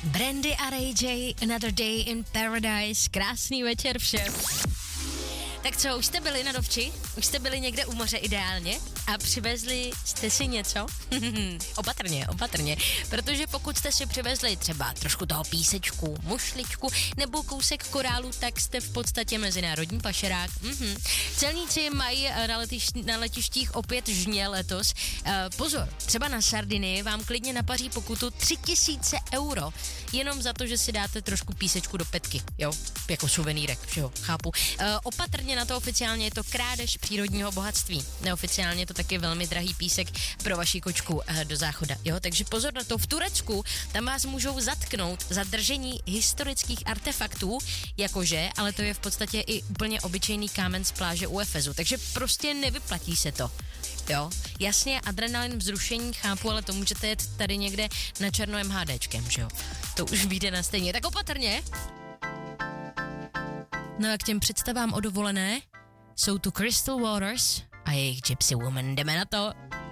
Brandy a Ray J, Another Day in Paradise, krásný večer všem. Tak co, už jste byli na Dovči? Už jste byli někde u moře ideálně? A přivezli jste si něco? Opatrně, protože pokud jste si přivezli třeba trošku toho písečku, mušličku nebo kousek korálu, tak jste v podstatě mezinárodní pašerák. Celníci mají na letištích opět žně letos. Pozor, třeba na Sardinii vám klidně napaří pokutu 3000 €, jenom za to, že si dáte trošku písečku do petky, jo, jako suvenýrek, všeho, chápu. Opatrně na to, oficiálně je to krádež přírodního bohatství. Neoficiálně je to taky velmi drahý písek pro vaši kočku do záchoda, jo, takže pozor na to. V Turecku tam vás můžou zatknout za držení historických artefaktů, jakože, ale to je v podstatě i úplně obyčejný kámen z pláže u Efezu, takže prostě nevyplatí se to. Jo, jasně, adrenalin, vzrušení, chápu, ale to můžete jet tady někde na černo MHDčkem, že jo? To už vyjde na stejně, tak opatrně. No a k těm představám o dovolené jsou tu Crystal Waters a jejich Gypsy Woman, jdeme na to.